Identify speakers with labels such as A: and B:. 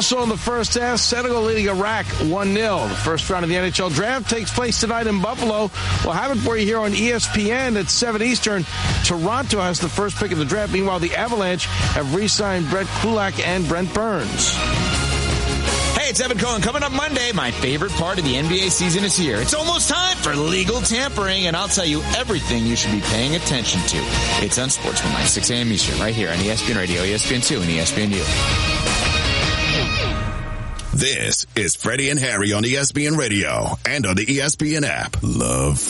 A: Also in the first half, Senegal leading Iraq 1-0. The first round of the NHL draft takes place tonight in Buffalo. We'll have it for you here on ESPN at 7 Eastern. Toronto has the first pick of the draft. Meanwhile, the Avalanche have re-signed Brett Kulak and Brent Burns.
B: Hey, it's Evan Cohen. Coming up Monday, my favorite part of the NBA season is here. It's almost time for legal tampering, and I'll tell you everything you should be paying attention to. It's Unsportsmanlike, 6 a.m. Eastern, right here on ESPN Radio, ESPN2, and ESPNU.
C: This is Freddie and Harry on ESPN Radio and on the ESPN app. Love